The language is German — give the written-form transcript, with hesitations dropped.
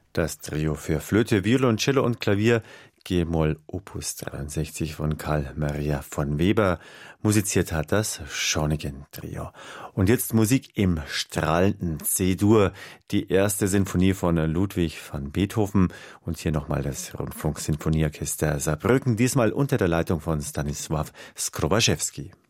Das Trio für Flöte, Violoncello und Klavier, G-Moll Opus 63 von Karl Maria von Weber. Musiziert hat das Schornigen-Trio. Und jetzt Musik im strahlenden C-Dur, die erste Sinfonie von Ludwig van Beethoven. Und hier nochmal das Rundfunksinfonieorchester Saarbrücken, diesmal unter der Leitung von Stanisław Skrobaczewski.